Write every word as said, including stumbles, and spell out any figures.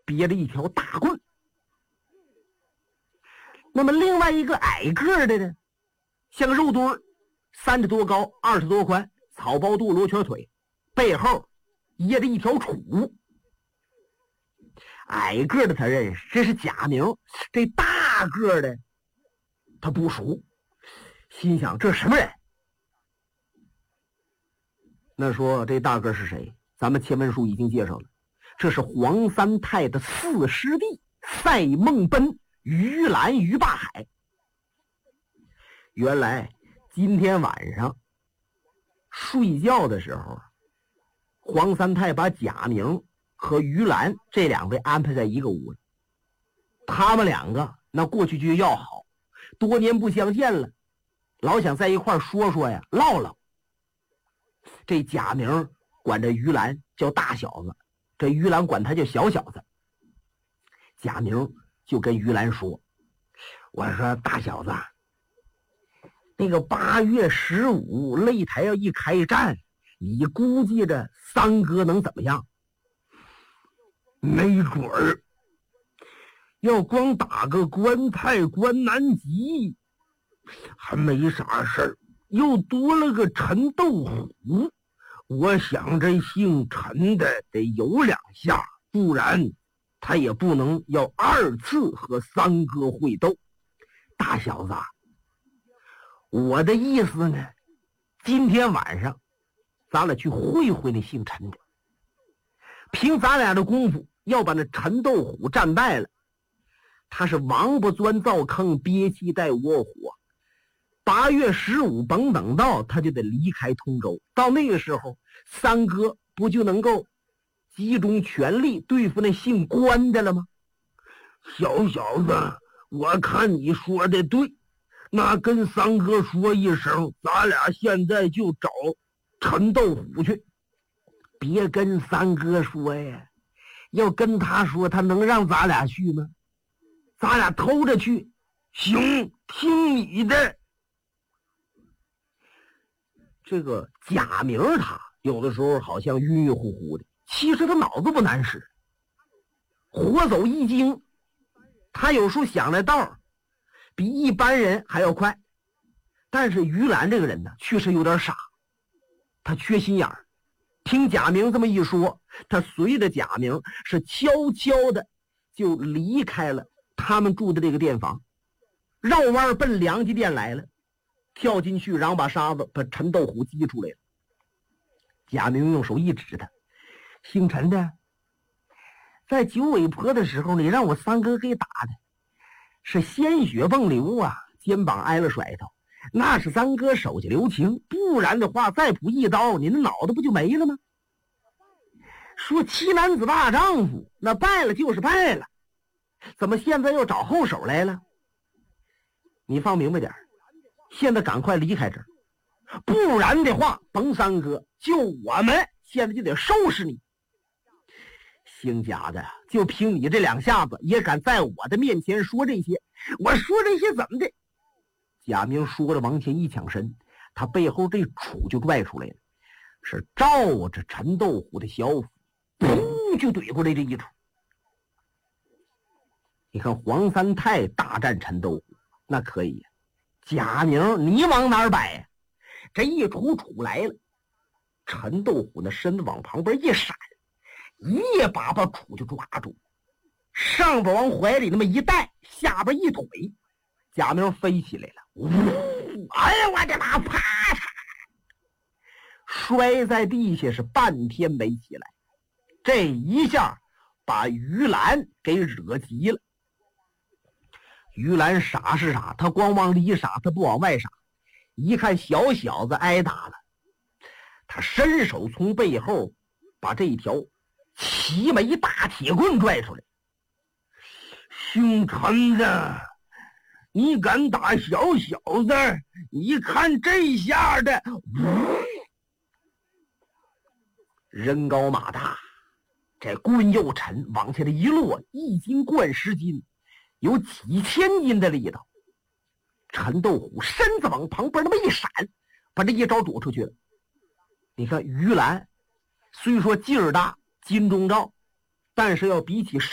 别着一条大棍。那么另外一个矮个的呢，像个肉墩儿，三十多高，二十多宽，草包肚，罗圈腿，背后掖着一条杵。矮个的他认识，这是贾明。这大个的他不熟，心想这什么人？那说这大个是谁？咱们前文书已经介绍了，这是黄三泰的四师弟赛梦奔、于兰、于霸海。原来今天晚上睡觉的时候，黄三泰把贾明和于兰这两位安排在一个屋里。他们两个那过去就要好，多年不相见了，老想在一块说说呀，唠唠。这贾明管这于兰叫大小子，这于兰管他叫小小子。贾明就跟于兰说，我说大小子，那个八月十五擂台要一开战，你估计着三哥能怎么样？没准儿要光打个关泰关南极还没啥事儿，又多了个陈斗虎，我想这姓陈的得有两下，不然他也不能要二次和三哥会斗。大小子，我的意思呢，今天晚上咱俩去会会那姓陈的，凭咱俩的功夫要把那陈斗虎战败了。他是王八钻灶坑，憋气带窝火。八月十五甭等到，他就得离开通州。到那个时候，三哥不就能够集中全力对付那姓关的了吗？小小子，我看你说的对，那跟三哥说一声，咱俩现在就找陈斗虎去。别跟三哥说呀，要跟他说，他能让咱俩去吗？咱俩偷着去。行，听你的。这个贾明他有的时候好像晕晕乎乎的，其实他脑子不难使，活走一经，他有时候想的道比一般人还要快。但是于兰这个人呢，确实有点傻，他缺心眼儿。听贾明这么一说，他随着贾明是悄悄的就离开了他们住的这个店房，绕弯奔梁记店来了，跳进去，然后把沙子把陈斗虎击出来了。贾明用手一指他，姓陈的，在九尾坡的时候，你让我三哥给打的是鲜血迸流啊，肩膀挨了甩头，那是三哥手下留情，不然的话再补一刀，你的脑袋不就没了吗？说七男子大丈夫，那败了就是败了，怎么现在又找后手来了？你放明白点，现在赶快离开这儿，不然的话甭三哥，就我们现在就得收拾你。姓贾的，就凭你这两下子也敢在我的面前说这些？我说这些怎么的？贾明说着往前一抢身，他背后这杵就拽出来了，是照着陈斗虎的小腹噗就怼过来这一杵。你看黄三泰大战陈斗虎那可以呀，贾明你往哪儿摆呀？这一杵杵来了，陈斗虎那身子往旁边一闪，一把把杵就抓住，上边往怀里那么一带，下边一腿，贾明飞起来了，呜！哎呀，我的妈！啪嚓，摔在地下是半天没起来。这一下把于兰给惹急了。于兰傻是傻，他光往里傻，他不往外傻。一看小小子挨打了，他伸手从背后把这一条齐眉大铁棍拽出来。姓陈的，你敢打小小子？你看这下的，人高马大，这棍又沉，往下的一落，一斤灌十斤，有几千斤的力道。陈斗虎身子往旁边那么一闪，把这一招躲出去了。你看于兰虽说劲儿大，金钟罩，但是要比起